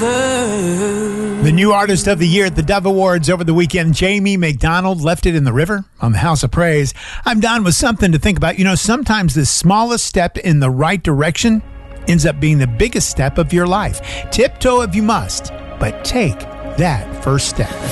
The new artist of the year at the Dove Awards over the weekend, Jamie McDonald, Left It in the River on the House of Praise. I'm Don with something to think about. You know, sometimes the smallest step in the right direction ends up being the biggest step of your life. Tiptoe if you must, but take that first step.